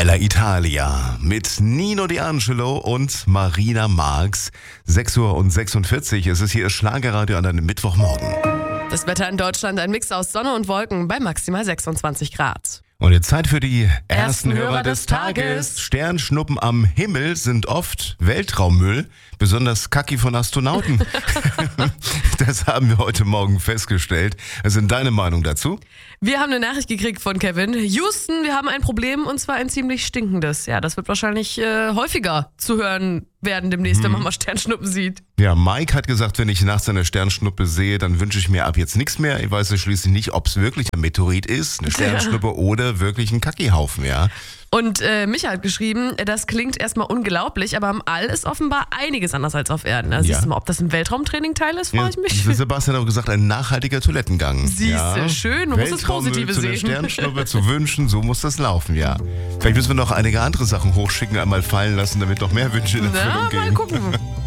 Bella Italia mit Nino D'Angelo und Marina Marx. 6:46 Uhr. Es ist hier Schlagerradio an einem Mittwochmorgen. Das Wetter in Deutschland ein Mix aus Sonne und Wolken bei maximal 26 Grad. Und jetzt Zeit für die ersten Hörer Hörer des des Tages. Tages. Sternschnuppen am Himmel sind oft Weltraummüll, besonders Kacki von Astronauten. Das haben wir heute Morgen festgestellt. Was sind deine Meinung dazu? Wir haben eine Nachricht gekriegt von Kevin. Houston, wir haben ein Problem und zwar ein ziemlich stinkendes. Ja, das wird wahrscheinlich häufiger zu hören werden demnächst, wenn man mal Sternschnuppen sieht. Ja, Mike hat gesagt, wenn ich nachts eine Sternschnuppe sehe, dann wünsche ich mir ab jetzt nichts mehr. Ich weiß ja schließlich nicht, ob es wirklich ein Meteorit ist, eine Sternschnuppe oder wirklich ein Kackihaufen, ja. Und Micha hat geschrieben, das klingt erstmal unglaublich, aber am All ist offenbar einiges anders als auf Erden. Also siehst du mal, ob das ein Weltraumtraining-Teil ist, frage ich mich. Sebastian hat auch gesagt, ein nachhaltiger Toilettengang. Siehste, schön, du musst das Positive zu sehen. einer Sternschnuppe zu wünschen, so muss das laufen, ja. Vielleicht müssen wir noch einige andere Sachen hochschicken, einmal fallen lassen, damit noch mehr Wünsche in Erfüllung gehen. Mal gucken.